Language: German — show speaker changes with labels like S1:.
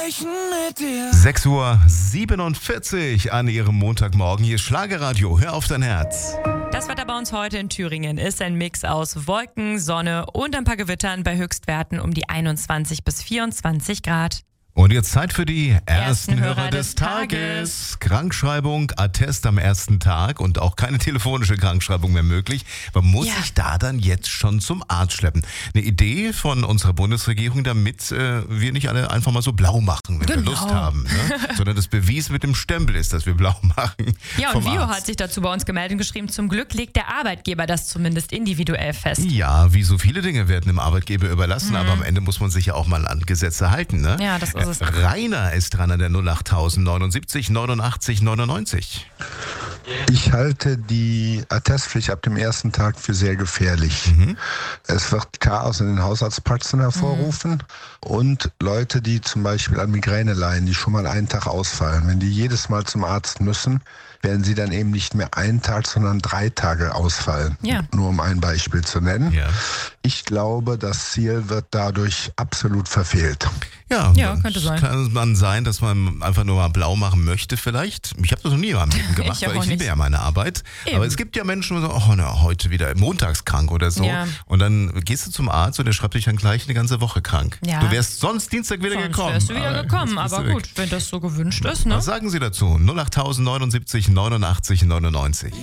S1: erreichen mit dir.
S2: 6:47 Uhr an Ihrem Montagmorgen. Hier ist Schlagerradio. Hör auf dein Herz.
S3: Das Wetter bei uns heute in Thüringen ist ein Mix aus Wolken, Sonne und ein paar Gewittern bei Höchstwerten um die 21 bis 24 Grad.
S2: Und jetzt Zeit für die ersten
S3: Hörer
S2: Hörer des
S3: des
S2: Tages. Krankschreibung, Attest am ersten Tag und auch keine telefonische Krankschreibung mehr möglich. Man muss sich da dann jetzt schon zum Arzt schleppen. Eine Idee von unserer Bundesregierung, damit wir nicht alle einfach mal so blau machen, wenn wir Lust haben. Ne? Sondern das Bewies mit dem Stempel ist, dass wir blau machen.
S3: Ja, und
S2: vom
S3: Vio
S2: Arzt.
S3: hat sich dazu bei uns gemeldet und geschrieben, zum Glück legt der Arbeitgeber das zumindest individuell fest.
S2: Ja, wie so viele Dinge werden dem Arbeitgeber überlassen, aber am Ende muss man sich ja auch mal an Gesetze halten. Ne?
S3: Ja, das ist es.
S2: Rainer ist dran an der 08000 79 89 99.
S4: Ich halte die Attestpflicht ab dem ersten Tag für sehr gefährlich. Es wird Chaos in den Hausarztpraxen hervorrufen und Leute, die zum Beispiel an Migräne leiden, die schon mal einen Tag ausfallen, wenn die jedes Mal zum Arzt müssen, werden sie dann eben nicht mehr einen Tag, sondern 3 Tage ausfallen.
S3: Ja.
S4: Nur um ein Beispiel zu nennen.
S2: Ja.
S4: Ich glaube, das Ziel wird dadurch absolut verfehlt.
S2: Ja,
S3: könnte sein.
S2: Kann man sein, dass man einfach nur mal blau machen möchte vielleicht. Ich habe das noch nie in meinem Leben gemacht,
S3: Ich auch
S2: weil ich liebe
S3: nicht.
S2: ja meine Arbeit.
S3: Eben.
S2: Aber es gibt ja Menschen, die sagen, oh, na, heute wieder montagskrank oder so.
S3: Ja.
S2: Und dann gehst du zum Arzt und der schreibt dich dann gleich eine ganze Woche krank.
S3: Ja.
S2: Du wärst sonst Dienstag wieder
S3: Sonst
S2: gekommen.
S3: wärst du wieder gekommen,
S2: jetzt bist
S3: aber
S2: du weg.
S3: gut, wenn das so gewünscht ist, ne?
S2: Was sagen Sie dazu? 08000 79 89 99.